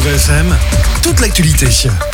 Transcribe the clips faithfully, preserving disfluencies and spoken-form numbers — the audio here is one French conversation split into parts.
V F M, toute l'actualité.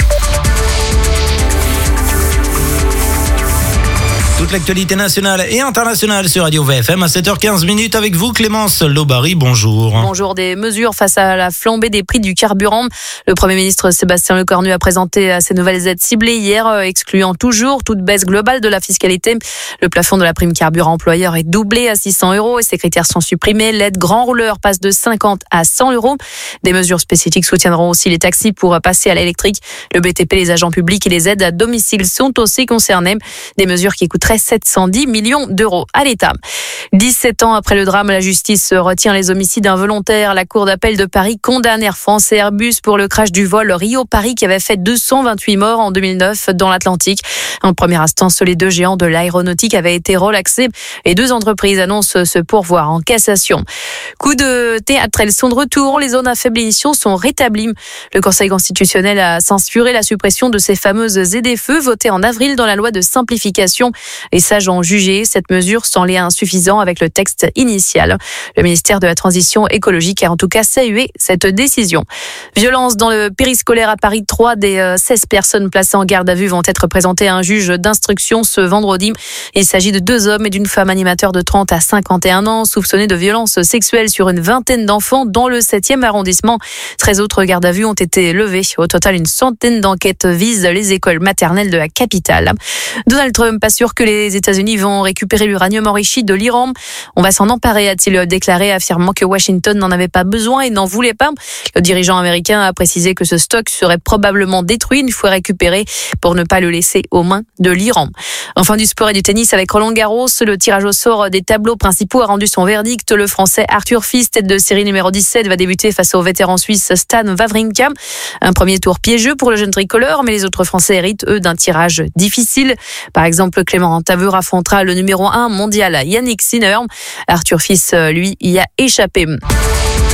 Toute l'actualité nationale et internationale sur Radio V F M à sept heures quinze minutes avec vous Clémence Lobary, bonjour. Bonjour. Des mesures face à la flambée des prix du carburant. Le Premier ministre Sébastien Lecornu a présenté ces nouvelles aides ciblées hier, excluant toujours toute baisse globale de la fiscalité. Le plafond de la prime carburant employeur est doublé à six cents euros et ses critères sont supprimés. L'aide grand rouleur passe de cinquante à cent euros. Des mesures spécifiques soutiendront aussi les taxis pour passer à l'électrique. Le B T P, les agents publics et les aides à domicile sont aussi concernés. Des mesures qui coûteraient sept cent dix millions d'euros à l'État. dix-sept ans après le drame, la justice retient les homicides involontaires. La Cour d'appel de Paris condamne Air France et Airbus pour le crash du vol Rio-Paris qui avait fait deux cent vingt-huit morts en deux mille neuf dans l'Atlantique. En première instance, les deux géants de l'aéronautique avaient été relaxés. Les deux entreprises annoncent se pourvoir en cassation. Coup de théâtre, elles sont de retour. Les zones à faible émission sont rétablies. Le Conseil constitutionnel a censuré la suppression de ces fameuses Z D F E votées en avril dans la loi de simplification. Les sages ont jugé cette mesure sans lien insuffisant avec le texte initial. Le ministère de la Transition écologique a en tout cas salué cette décision. Violence dans le périscolaire à Paris. Trois des seize personnes placées en garde à vue vont être présentées à un juge d'instruction ce vendredi. Il s'agit de deux hommes et d'une femme animateur de trente à cinquante et un ans soupçonnés de violences sexuelles sur une vingtaine d'enfants dans le septième arrondissement. treize autres gardes à vue ont été levées. Au total, une centaine d'enquêtes visent les écoles maternelles de la capitale. Donald Trump pas sûr que les États-Unis vont récupérer l'uranium enrichi de l'Iran. On va s'en emparer, a-t-il déclaré, affirmant que Washington n'en avait pas besoin et n'en voulait pas. Le dirigeant américain a précisé que ce stock serait probablement détruit une fois récupéré pour ne pas le laisser aux mains de l'Iran. Enfin, du sport et du tennis avec Roland Garros. Le tirage au sort des tableaux principaux a rendu son verdict. Le Français Arthur Fils, tête de série numéro dix-sept, va débuter face au vétéran suisse Stan Wawrinka. Un premier tour piégeux pour le jeune tricolore, mais les autres Français héritent, eux, d'un tirage difficile. Par exemple, Clément Taveur affrontera le numéro un mondial Yannick Sinner. Arthur Fils, lui, y a échappé.